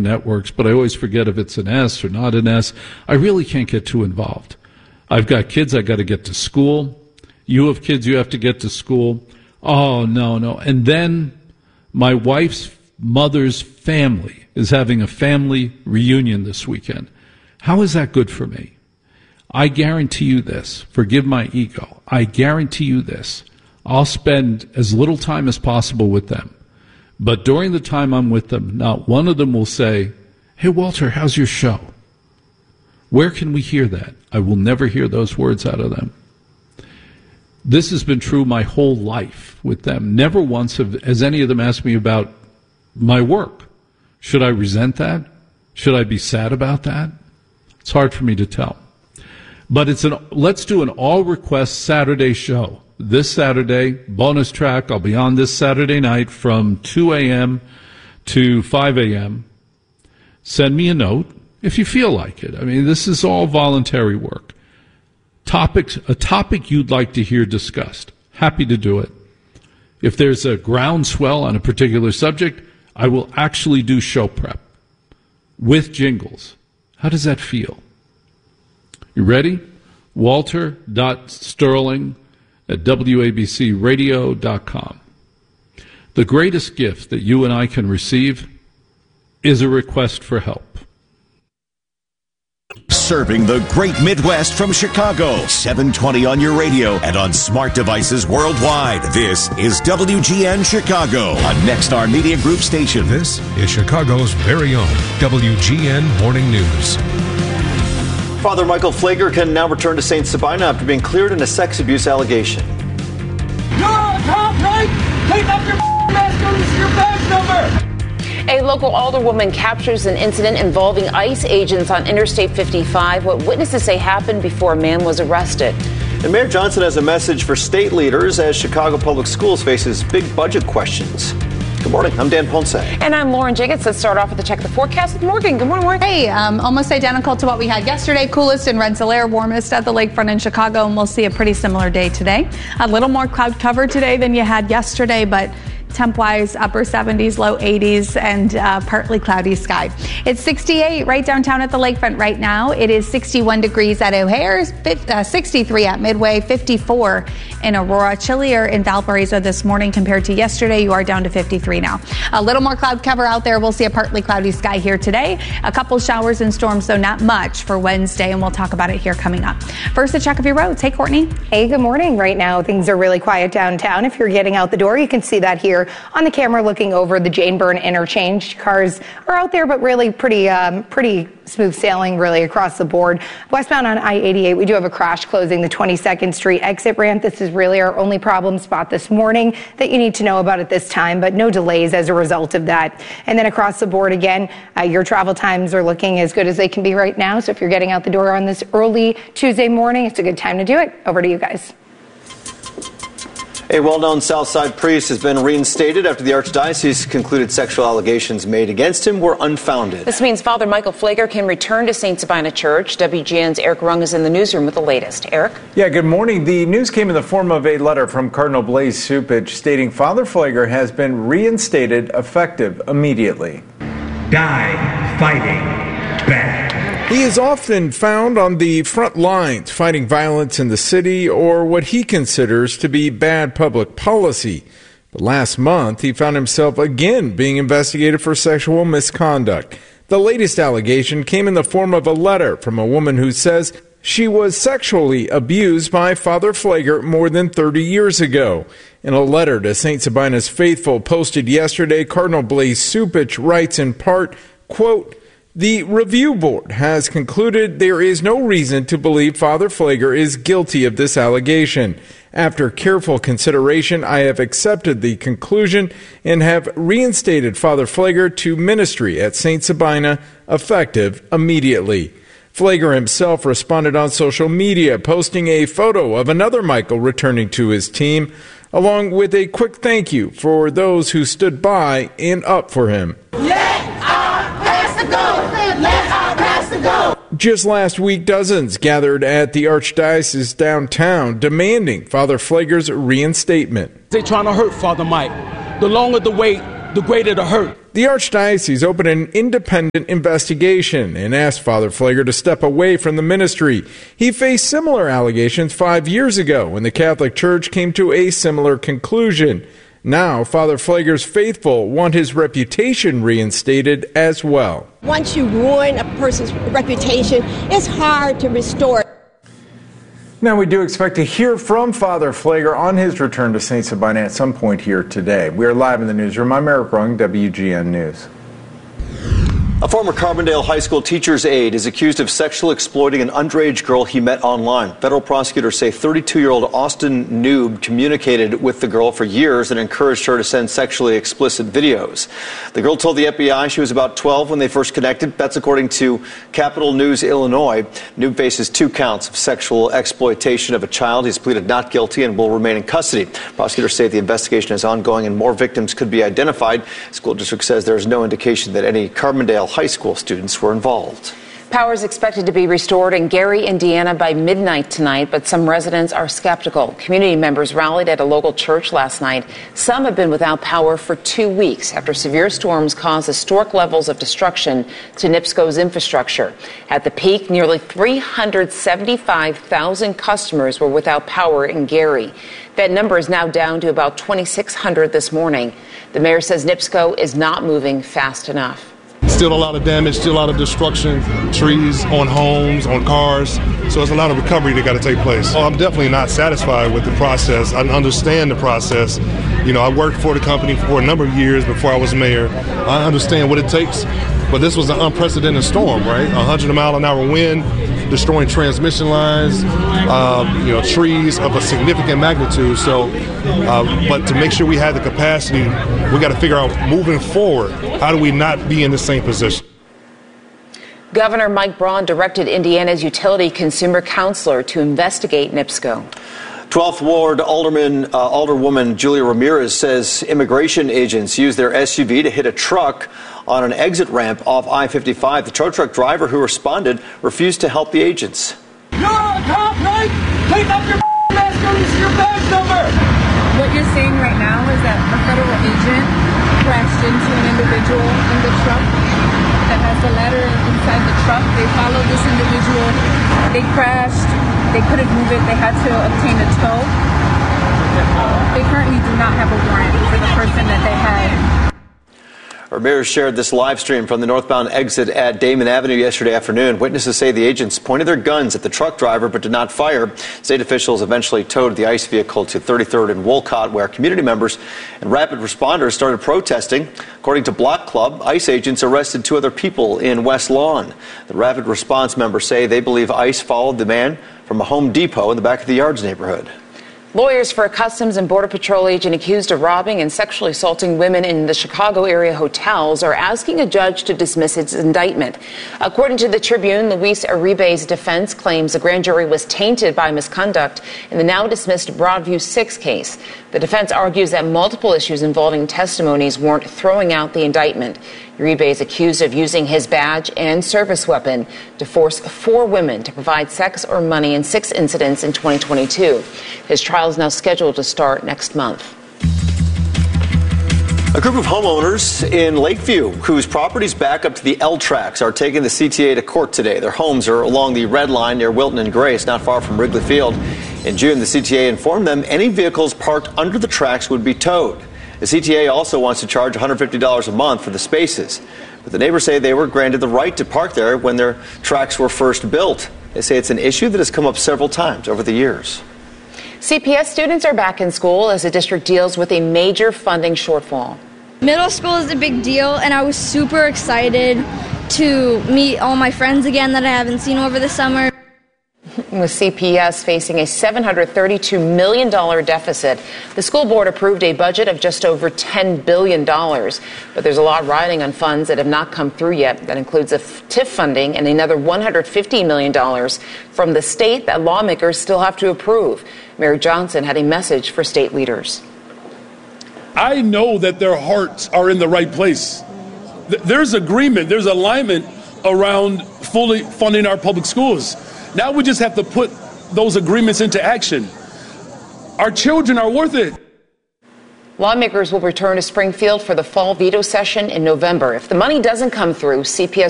networks, but I always forget if it's an S or not an S. I really can't get too involved. I've got kids I got to get to school. You have kids you have to get to school. Oh, no. And then my wife's mother's family is having a family reunion this weekend. How is that good for me? I guarantee you this. Forgive my ego. I guarantee you this. I'll spend as little time as possible with them. But during the time I'm with them, not one of them will say, "Hey, Walter, how's your show?" Where can we hear that? I will never hear those words out of them. This has been true my whole life with them. Never once has any of them asked me about my work. Should I resent that? Should I be sad about that? It's hard for me to tell. But let's do an all-request Saturday show. This Saturday, bonus track, I'll be on this Saturday night from 2 a.m. to 5 a.m. Send me a note if you feel like it. I mean, this is all voluntary work. A topic you'd like to hear discussed. Happy to do it. If there's a groundswell on a particular subject, I will actually do show prep with jingles. How does that feel? You ready? walter.sterling@wabcradio.com. The greatest gift that you and I can receive is a request for help. Serving the great Midwest from Chicago. 720 on your radio and on smart devices worldwide. This is WGN Chicago, a Nexstar Media Group station. This is Chicago's very own WGN Morning News. Father Michael Pfleger can now return to St. Sabina after being cleared in a sex abuse allegation. You're on top, right? Take off your mask, this is your badge number. A local alderwoman captures an incident involving ICE agents on Interstate 55. What witnesses say happened before a man was arrested. And Mayor Johnson has a message for state leaders as Chicago Public Schools faces big budget questions. Good morning. I'm Dan Ponce. And I'm Lauren Jacobs. Let's start off with a check of the forecast with Morgan. Good morning, Morgan. Hey, almost identical to what we had yesterday. Coolest in Rensselaer, warmest at the lakefront in Chicago, and we'll see a pretty similar day today. A little more cloud cover today than you had yesterday, but temp-wise, upper 70s, low 80s, and partly cloudy sky. It's 68 right downtown at the lakefront right now. It is 61 degrees at O'Hare, 63 at Midway, 54 in Aurora. Chillier in Valparaiso this morning compared to yesterday. You are down to 53 now. A little more cloud cover out there. We'll see a partly cloudy sky here today. A couple showers and storms, though not much for Wednesday, and we'll talk about it here coming up. First, a check of your roads. Hey, Courtney. Hey, good morning. Right now, things are really quiet downtown. If you're getting out the door, you can see that here on the camera looking over the Jane Byrne interchange. Cars are out there, but really pretty smooth sailing really across the board. Westbound on I-88, we do have a crash closing the 22nd Street exit ramp. This is really our only problem spot this morning that you need to know about at this time, but no delays as a result of that. And then across the board again, your travel times are looking as good as they can be right now. So if you're getting out the door on this early Tuesday morning, it's a good time to do it. Over to you guys. A well-known Southside priest has been reinstated after the Archdiocese concluded sexual allegations made against him were unfounded. This means Father Michael Pfleger can return to St. Sabina Church. WGN's Eric Rung is in the newsroom with the latest. Eric? Yeah, good morning. The news came in the form of a letter from Cardinal Blaise Cupich stating Father Pfleger has been reinstated effective immediately. Die fighting back. He is often found on the front lines fighting violence in the city or what he considers to be bad public policy. But last month, he found himself again being investigated for sexual misconduct. The latest allegation came in the form of a letter from a woman who says she was sexually abused by Father Pfleger more than 30 years ago. In a letter to St. Sabina's faithful posted yesterday, Cardinal Blaise Cupich writes in part, quote, "The review board has concluded there is no reason to believe Father Pfleger is guilty of this allegation. After careful consideration, I have accepted the conclusion and have reinstated Father Pfleger to ministry at St. Sabina, effective immediately." Pfleger himself responded on social media, posting a photo of another Michael returning to his team, along with a quick thank you for those who stood by and up for him. Just last week, dozens gathered at the Archdiocese downtown demanding Father Pfleger's reinstatement. They're trying to hurt Father Mike. The longer the wait, the greater the hurt. The Archdiocese opened an independent investigation and asked Father Pfleger to step away from the ministry. He faced similar allegations 5 years ago when the Catholic Church came to a similar conclusion. Now, Father Pfleger's faithful want his reputation reinstated as well. Once you ruin a person's reputation, it's hard to restore it. Now, we do expect to hear from Father Pfleger on his return to St. Sabina at some point here today. We are live in the newsroom. I'm Eric Rung, WGN News. A former Carbondale High School teacher's aide is accused of sexually exploiting an underage girl he met online. Federal prosecutors say 32-year-old Austin Noob communicated with the girl for years and encouraged her to send sexually explicit videos. The girl told the FBI she was about 12 when they first connected. That's according to Capital News, Illinois. Noob faces 2 counts of sexual exploitation of a child. He's pleaded not guilty and will remain in custody. Prosecutors say the investigation is ongoing and more victims could be identified. The school district says there is no indication that any Carbondale High School students were involved. Power is expected to be restored in Gary, Indiana by midnight tonight, but some residents are skeptical. Community members rallied at a local church last night. Some have been without power for 2 weeks after severe storms caused historic levels of destruction to NIPSCO's infrastructure. At the peak, nearly 375,000 customers were without power in Gary. That number is now down to about 2,600 this morning. The mayor says NIPSCO is not moving fast enough. Still a lot of damage, still a lot of destruction, trees on homes, on cars. So there's a lot of recovery that got to take place. I'm definitely not satisfied with the process. I understand the process. You know, I worked for the company for a number of years before I was mayor. I understand what it takes. But this was an unprecedented storm, right? 100-mile-an-hour wind, destroying transmission lines, trees of a significant magnitude. So, but to make sure we have the capacity, we got to figure out moving forward, how do we not be in the same position? Governor Mike Braun directed Indiana's utility consumer counselor to investigate NIPSCO. 12th Ward Alderwoman Julia Ramirez says immigration agents used their SUV to hit a truck on an exit ramp off I-55. The tow truck driver who responded refused to help the agents. You're a cop, right? Take off your mask and this is your badge number. What you're seeing right now is that a federal agent crashed into an individual in the truck that has a letter inside the truck. They followed this individual. They crashed. They couldn't move it. They had to obtain a tow. They currently do not have a warrant for the person that they had. Ramirez shared this live stream from the northbound exit at Damon Avenue yesterday afternoon. Witnesses say the agents pointed their guns at the truck driver but did not fire. State officials eventually towed the ICE vehicle to 33rd and Wolcott, where community members and rapid responders started protesting. According to Block Club, ICE agents arrested 2 other people in West Lawn. The rapid response members say they believe ICE followed the man from a Home Depot in the Back of the Yards neighborhood. Lawyers for a Customs and Border Patrol agent accused of robbing and sexually assaulting women in the Chicago area hotels are asking a judge to dismiss its indictment. According to the Tribune, Luis Uribe's defense claims the grand jury was tainted by misconduct in the now dismissed Broadview 6 case. The defense argues that multiple issues involving testimonies weren't throwing out the indictment. Uribe is accused of using his badge and service weapon to force 4 women to provide sex or money in 6 incidents in 2022. His trial is now scheduled to start next month. A group of homeowners in Lakeview whose properties back up to the L tracks are taking the CTA to court today. Their homes are along the Red Line near Wilton and Grace, not far from Wrigley Field. In June, the CTA informed them any vehicles parked under the tracks would be towed. The CTA also wants to charge $150 a month for the spaces. But the neighbors say they were granted the right to park there when their tracks were first built. They say it's an issue that has come up several times over the years. CPS students are back in school as the district deals with a major funding shortfall. Middle school is a big deal, and I was super excited to meet all my friends again that I haven't seen over the summer. With CPS facing a $732 million deficit, the school board approved a budget of just over $10 billion. But there's a lot riding on funds that have not come through yet. That includes a TIF funding and another $150 million from the state that lawmakers still have to approve. Mayor Johnson had a message for state leaders. I know that their hearts are in the right place. There's agreement, there's alignment around fully funding our public schools. Now we just have to put those agreements into action. Our children are worth it. Lawmakers will return to Springfield for the fall veto session in November. If the money doesn't come through, CPS